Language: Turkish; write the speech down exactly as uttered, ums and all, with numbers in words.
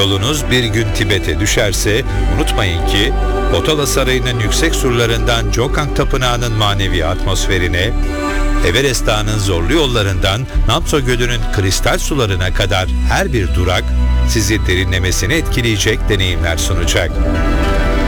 Yolunuz bir gün Tibet'e düşerse unutmayın ki Potala Sarayı'nın yüksek surlarından Jokang Tapınağı'nın manevi atmosferine, Everest Dağı'nın zorlu yollarından Namso Gölü'nün kristal sularına kadar her bir durak sizi derinlemesine etkileyecek deneyimler sunacak.